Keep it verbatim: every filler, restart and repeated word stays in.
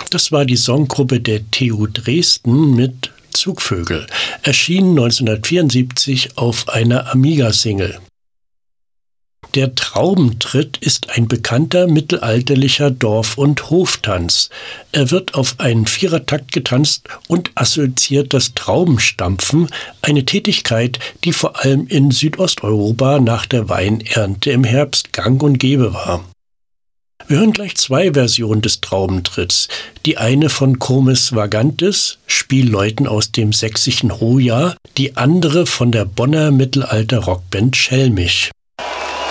Das war die Songgruppe der T U Dresden mit Zugvögel, erschien neunzehnhundertvierundsiebzig auf einer Amiga-Single. Der Traubentritt ist ein bekannter mittelalterlicher Dorf- und Hoftanz. Er wird auf einen Vierertakt getanzt und assoziiert das Traubenstampfen, eine Tätigkeit, die vor allem in Südosteuropa nach der Weinernte im Herbst gang und gäbe war. Wir hören gleich zwei Versionen des Traubentritts. Die eine von Comes Vagantes, Spielleuten aus dem sächsischen Hoya, die andere von der Bonner Mittelalter-Rockband Schelmisch.